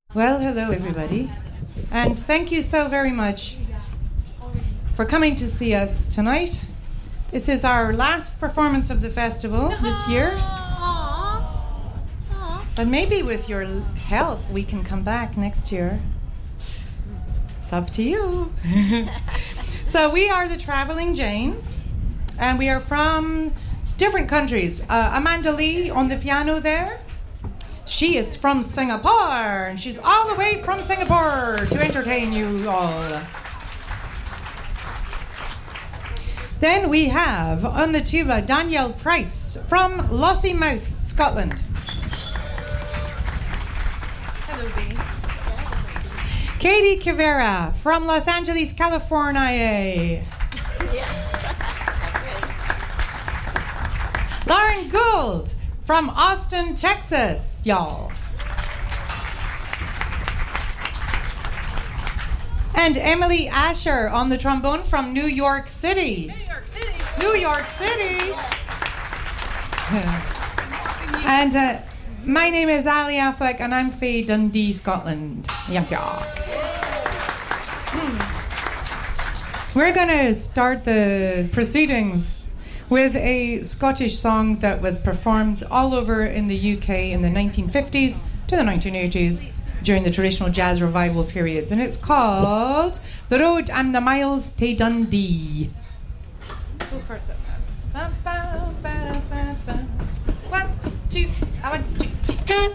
Well, hello everybody, and thank you so very much for coming to see us tonight. This is our last performance of the festival this year, but maybe with your help we can come back next year. It's up to you. So we are the Traveling Janes, and we are from different countries. Amanda Lee on the piano there. She is from Singapore, and she's all the way from Singapore to entertain you all. Then we have on the tuba Danielle Price from Lossiemouth, Scotland. Hello, Dee. Katie Kivera from Los Angeles, California. Yes. Lauren Gould from Austin, Texas, y'all. And Emily Asher on the trombone from New York City. New York City. New York City. And my name is Ali Affleck, and I'm Faye Dundee, Scotland. Yeah. We're going to start the proceedings with a Scottish song that was performed all over in the UK in the 1950s to the 1980s during the traditional jazz revival periods. And it's called The Road and the Miles to Dundee. Full chorus. 1, 2, I want you.